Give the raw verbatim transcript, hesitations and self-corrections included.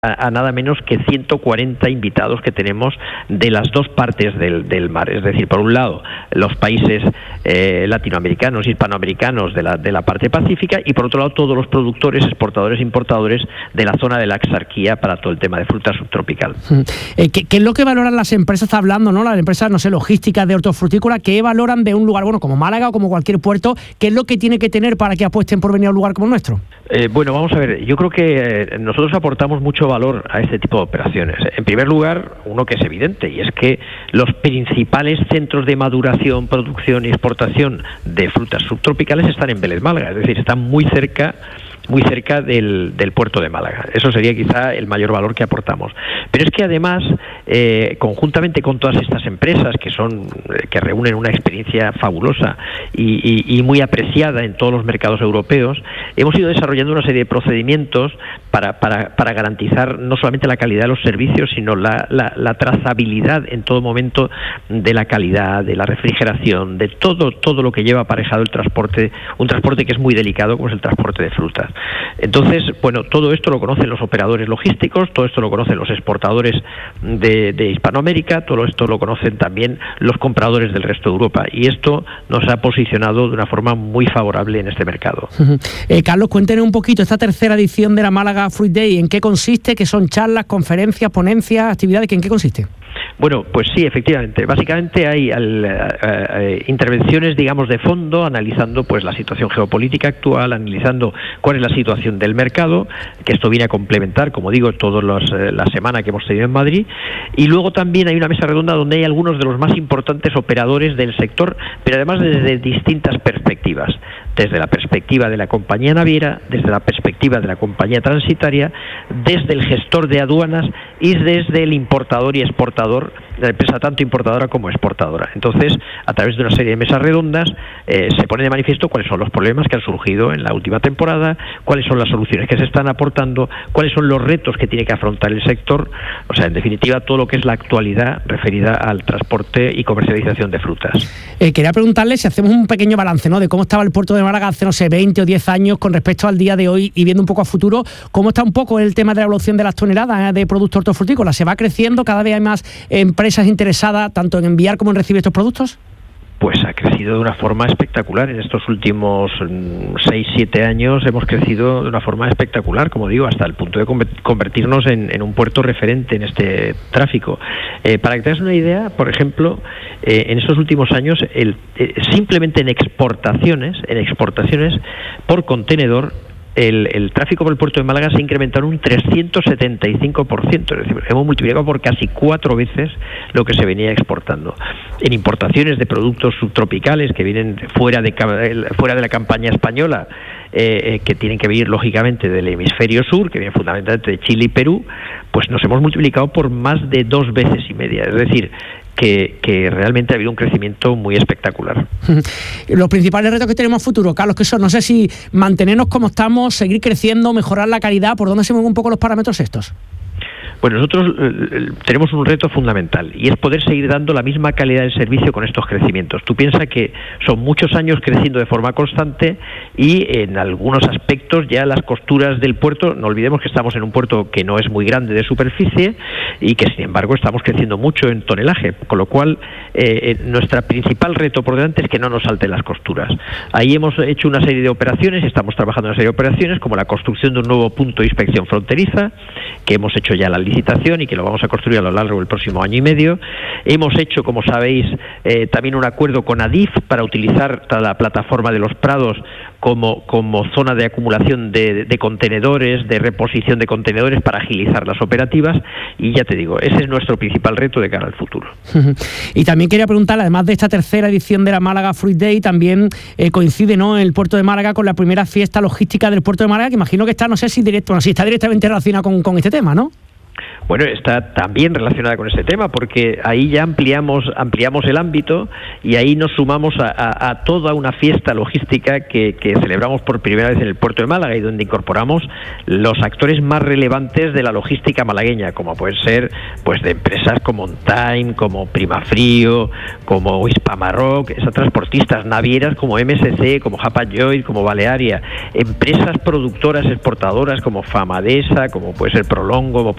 a, a nada menos que ciento cuarenta invitados que tenemos de las dos partes del, del mar. Es decir, por un lado, los países eh, latinoamericanos, hispanoamericanos de la, de la parte pacífica, y por otro lado, todos los productores, exportadores e importadores de la zona de la Axarquía para todo el tema de fruta subtropical. Eh, ¿qué, ¿Qué es lo que valoran las empresas? Está hablando, ¿no? Las empresas, no sé, logísticas de hortofrutícola, ¿qué valoran de un lugar, bueno, como Málaga o como cualquier puerto? ¿Qué es lo que tiene que tener para que apuesten por venir a un lugar como el nuestro? Eh, bueno, vamos a ver, yo creo que eh, nosotros aportamos mucho valor a este tipo de operaciones. En primer lugar, uno que es evidente, y es que los principales centros de maduración, producción y exportación de frutas subtropicales están en Vélez Málaga, es decir, están muy cerca muy cerca del, del puerto de Málaga. Eso sería quizá el mayor valor que aportamos. Pero es que además, eh, conjuntamente con todas estas empresas que son que reúnen una experiencia fabulosa y, y, y muy apreciada en todos los mercados europeos, hemos ido desarrollando una serie de procedimientos para, para, para garantizar no solamente la calidad de los servicios, sino la, la, la trazabilidad en todo momento de la calidad, de la refrigeración, de todo, todo lo que lleva aparejado el transporte, un transporte que es muy delicado como es el transporte de frutas. Entonces, bueno, todo esto lo conocen los operadores logísticos, todo esto lo conocen los exportadores de, de Hispanoamérica, todo esto lo conocen también los compradores del resto de Europa, y esto nos ha posicionado de una forma muy favorable en este mercado. Uh-huh. eh, Carlos, cuéntenos un poquito esta tercera edición de la Málaga Fruit Day, ¿en qué consiste? ¿Qué son charlas, conferencias, ponencias, actividades? ¿En qué consiste? Bueno, pues sí, efectivamente. Básicamente hay al, uh, intervenciones, digamos, de fondo, analizando pues la situación geopolítica actual, analizando cuál es la situación del mercado, que esto viene a complementar, como digo, toda uh, la semana que hemos tenido en Madrid. Y luego también hay una mesa redonda donde hay algunos de los más importantes operadores del sector, pero además desde distintas perspectivas. Desde la perspectiva de la compañía naviera, desde la perspectiva de la compañía transitaria, desde el gestor de aduanas y desde el importador y exportador, la empresa tanto importadora como exportadora. Entonces, a través de una serie de mesas redondas, eh, se pone de manifiesto cuáles son los problemas que han surgido en la última temporada, cuáles son las soluciones que se están aportando, cuáles son los retos que tiene que afrontar el sector, o sea, en definitiva, todo lo que es la actualidad referida al transporte y comercialización de frutas. Eh, quería preguntarle si hacemos un pequeño balance, ¿no?, de cómo estaba el puerto de Málaga hace, no sé, veinte o diez años con respecto al día de hoy, y viendo un poco a futuro, ¿cómo está un poco el tema de la evolución de las toneladas de productos hortofrutícolas? ¿Se va creciendo? ¿Cada vez hay más empresas interesadas tanto en enviar como en recibir estos productos? Pues ha crecido de una forma espectacular. En estos últimos seis siete años hemos crecido de una forma espectacular, como digo, hasta el punto de convertirnos en, en un puerto referente en este tráfico. Eh, para que te hagas una idea, por ejemplo, eh, en estos últimos años, el, eh, simplemente en exportaciones, en exportaciones por contenedor, El, el tráfico por el puerto de Málaga se ha incrementado un trescientos setenta y cinco por ciento, es decir, hemos multiplicado por casi cuatro veces lo que se venía exportando. En importaciones de productos subtropicales que vienen fuera de, fuera de la campaña española, eh, que tienen que venir lógicamente del hemisferio sur, que vienen fundamentalmente de Chile y Perú, pues nos hemos multiplicado por más de dos veces y media, es decir, Que, que realmente ha habido un crecimiento muy espectacular. Los principales retos que tenemos a futuro, Carlos, que son, no sé si mantenernos como estamos, seguir creciendo, mejorar la calidad, ¿por dónde se mueven un poco los parámetros estos? Bueno, nosotros eh, tenemos un reto fundamental, y es poder seguir dando la misma calidad de servicio con estos crecimientos. Tú piensas que son muchos años creciendo de forma constante, y en algunos aspectos ya las costuras del puerto, no olvidemos que estamos en un puerto que no es muy grande de superficie y que sin embargo estamos creciendo mucho en tonelaje, con lo cual eh, nuestro principal reto por delante es que no nos salten las costuras. Ahí hemos hecho una serie de operaciones, estamos trabajando en una serie de operaciones como la construcción de un nuevo punto de inspección fronteriza, que hemos hecho ya la licitación y que lo vamos a construir a lo largo del próximo año y medio. Hemos hecho, como sabéis, eh, también un acuerdo con Adif para utilizar toda la plataforma de los Prados como, como zona de acumulación de, de contenedores, de reposición de contenedores para agilizar las operativas, y ya te digo, ese es nuestro principal reto de cara al futuro. Y también quería preguntarle, además de esta tercera edición de la Málaga Fruit Day, también eh, coincide, ¿no?, el puerto de Málaga con la primera fiesta logística del puerto de Málaga, que imagino que está, no sé si directo, bueno, si está directamente relacionada con, con este tema, ¿no? Bueno, está también relacionada con este tema, porque ahí ya ampliamos ampliamos el ámbito y ahí nos sumamos a, a, a toda una fiesta logística que, que celebramos por primera vez en el puerto de Málaga y donde incorporamos los actores más relevantes de la logística malagueña, como pueden ser pues de empresas como OnTime, como Primafrío, como Hispamarroc, esas transportistas, navieras como M S C, como Hapag-Lloyd, como Balearia, empresas productoras exportadoras como Famadesa, como puede ser Prolongo,